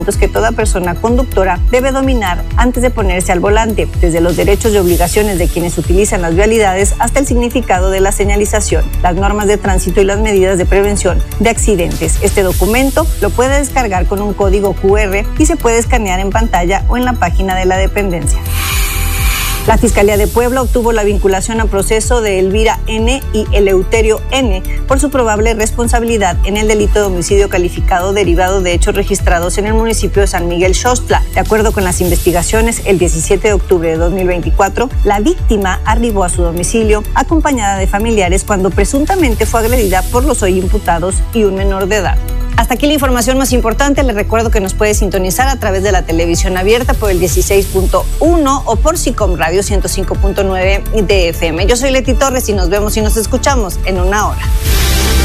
que toda persona conductora debe dominar antes de ponerse al volante, desde los derechos y obligaciones de quienes utilizan las vialidades hasta el significado de la señalización, las normas de tránsito y las medidas de prevención de accidentes. Este documento lo puede descargar con un código QR y se puede escanear en pantalla o en la página de la dependencia. La Fiscalía de Puebla obtuvo la vinculación a proceso de Elvira N. y Eleuterio N. por su probable responsabilidad en el delito de homicidio calificado derivado de hechos registrados en el municipio de San Miguel Xochitla. De acuerdo con las investigaciones, el 17 de octubre de 2024, la víctima arribó a su domicilio acompañada de familiares cuando presuntamente fue agredida por los hoy imputados y un menor de edad. Hasta aquí la información más importante. Les recuerdo que nos puede sintonizar a través de la televisión abierta por el 16.1 o por SICOM Radio 105.9 de FM. Yo soy Leti Torres y nos vemos y nos escuchamos en una hora.